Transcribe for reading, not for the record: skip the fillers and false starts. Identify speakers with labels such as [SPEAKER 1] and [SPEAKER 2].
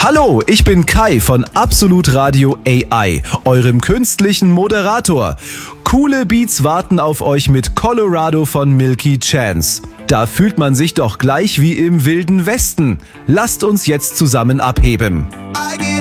[SPEAKER 1] Hallo, ich bin Kai von Absolut Radio AI, eurem künstlichen Moderator. Coole Beats warten auf euch mit Colorado von Milky Chance. Da fühlt man sich doch gleich wie im Wilden Westen. Lasst uns jetzt zusammen abheben.